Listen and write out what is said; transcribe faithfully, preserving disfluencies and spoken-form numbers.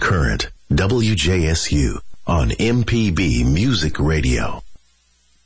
Current, W J S U, on M P B Music Radio.